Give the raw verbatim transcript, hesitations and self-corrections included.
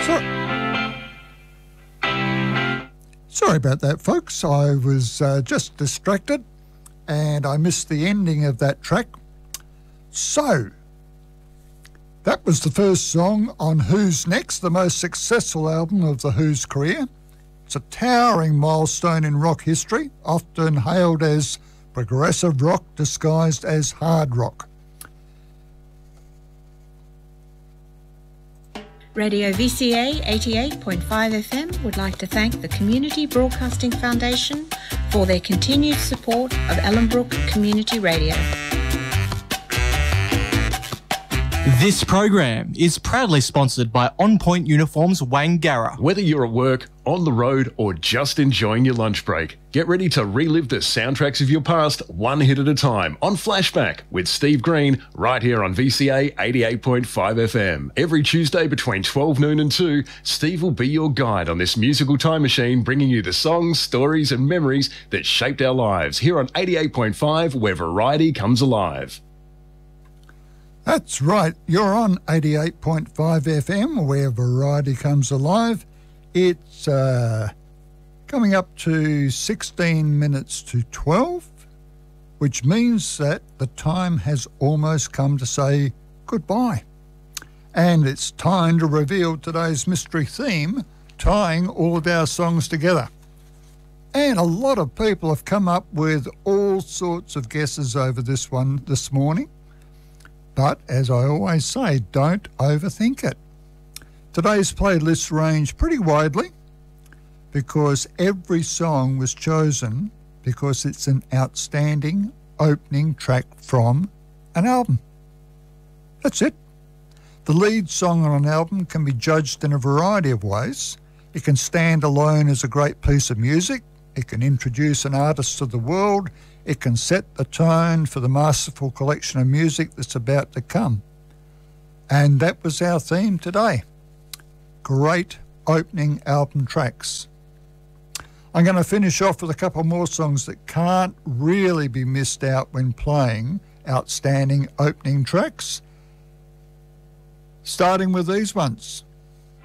So, sorry about that, folks. I was uh, just distracted and I missed the ending of that track. So, that was the first song on Who's Next, the most successful album of The Who's career. It's a towering milestone in rock history, often hailed as progressive rock disguised as hard rock. Radio V C A eighty-eight point five F M would like to thank the Community Broadcasting Foundation for their continued support of Ellenbrook Community Radio. This program is proudly sponsored by On Point Uniforms Wangara. Whether you're at work, on the road, or just enjoying your lunch break, get ready to relive the soundtracks of your past one hit at a time on Flashback with Steve Green right here on V C A eighty-eight point five F M. Every Tuesday between twelve noon and two, Steve will be your guide on this musical time machine, bringing you the songs, stories and memories that shaped our lives here on eighty-eight point five, where variety comes alive. That's right, you're on eighty-eight point five F M, where variety comes alive. It's uh, coming up to sixteen minutes to twelve, which means that the time has almost come to say goodbye. And it's time to reveal today's mystery theme, tying all of our songs together. And a lot of people have come up with all sorts of guesses over this one this morning. But, as I always say, don't overthink it. Today's playlists range pretty widely because every song was chosen because it's an outstanding opening track from an album. That's it. The lead song on an album can be judged in a variety of ways. It can stand alone as a great piece of music. It can introduce an artist to the world. It can set the tone for the masterful collection of music that's about to come. And that was our theme today. Great opening album tracks. I'm going to finish off with a couple more songs that can't really be missed out when playing outstanding opening tracks. Starting with these ones.